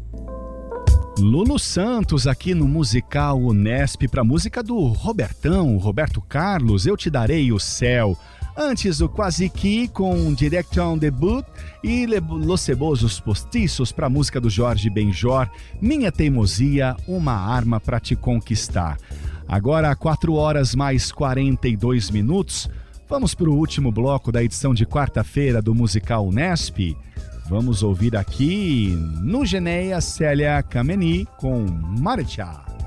Lulu Santos aqui no Musical Unesp para música do Roberto Carlos, Eu Te Darei o Céu. Antes o Quase Que com Direction Debut e Los Cebosos Postiços para música do Jorge Benjor, Minha Teimosia, Uma Arma para Te Conquistar. Agora 4 horas mais 42 minutos, vamos para o último bloco da edição de quarta-feira do Musical Unesp. Vamos ouvir aqui no Geneia Célia Kameni com Marcha.